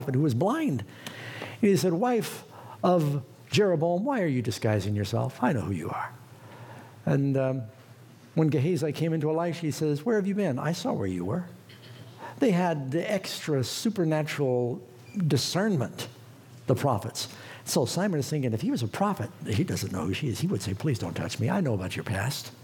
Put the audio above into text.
who was blind. He said, wife of Jeroboam, why are you disguising yourself? I know who you are. And when Gehazi came into Elisha, he says, where have you been? I saw where you were. They had the extra supernatural discernment, the prophets. So Simon is thinking, if he was a prophet, he doesn't know who she is. He would say, please don't touch me. I know about your past.